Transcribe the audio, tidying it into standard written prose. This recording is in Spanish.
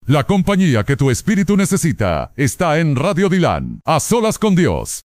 La compañía que tu espíritu necesita está en Radio Dilan, a solas con Dios.